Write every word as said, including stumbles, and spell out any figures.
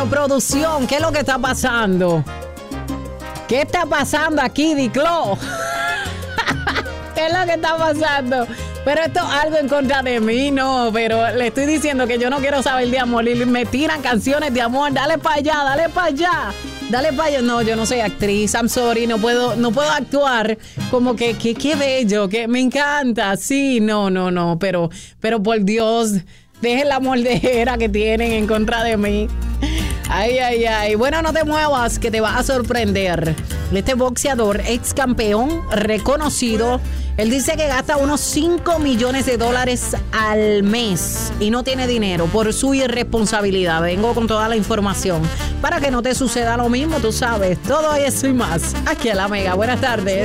Producción, ¿qué es lo que está pasando? ¿Qué está pasando aquí, Diclo? ¿Qué es lo que está pasando? Pero esto es algo en contra de mí, no, pero le estoy diciendo que yo no quiero saber de amor y me tiran canciones de amor, dale para allá, dale para allá, dale para allá. No, yo no soy actriz, I'm sorry, no puedo, no puedo actuar como que, que qué bello, que me encanta, sí, no, no, no, pero, pero por Dios, dejen la mordejera que tienen en contra de mí. Ay, ay, ay. Bueno, no te muevas, que te vas a sorprender. Este boxeador, ex campeón reconocido, él dice que gasta unos cinco millones de dólares al mes y no tiene dinero por su irresponsabilidad. Vengo con toda la información para que no te suceda lo mismo, tú sabes. Todo eso y más aquí a La Mega. Buenas tardes.